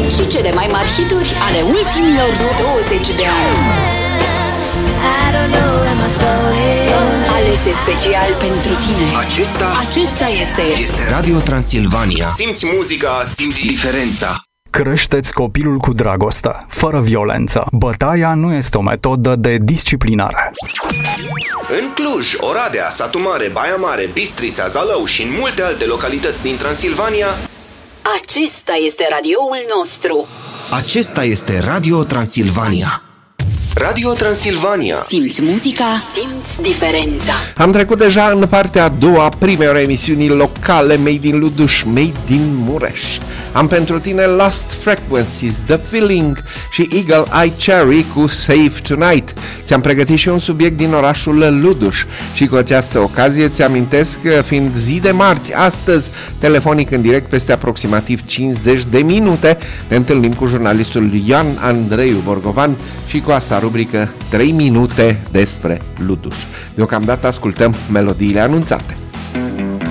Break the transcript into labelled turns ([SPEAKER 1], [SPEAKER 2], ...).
[SPEAKER 1] și cele mai mari hituri ale ultimilor 20 de ani. Alese special pentru tine. Acesta este
[SPEAKER 2] Radio Transilvania.
[SPEAKER 3] Simți muzica, simți diferența.
[SPEAKER 4] Creșteți copilul cu dragoste, fără violență. Bătaia nu este o metodă de disciplinare.
[SPEAKER 3] În Cluj, Oradea, Satu Mare, Baia Mare, Bistrița, Zalău și în multe alte localități din Transilvania,
[SPEAKER 1] acesta este radioul nostru.
[SPEAKER 2] Acesta este Radio Transilvania.
[SPEAKER 3] Radio Transilvania.
[SPEAKER 1] Simți muzica, simți diferența.
[SPEAKER 5] Am trecut deja în partea a doua primei ore emisiunii locale Made in Luduș, Made in Mureș. Am pentru tine Lost Frequencies, The Feeling și Eagle Eye Cherry cu Save Tonight. Ți-am pregătit și un subiect din orașul Luduș și cu această ocazie ți amintesc că fiind zi de marți, astăzi, telefonic în direct peste aproximativ 50 de minute, ne întâlnim cu jurnalistul Ioan Andreiu Borgovan și cu asta rubrică 3 minute despre Luduș. Deocamdată ascultăm melodiile anunțate.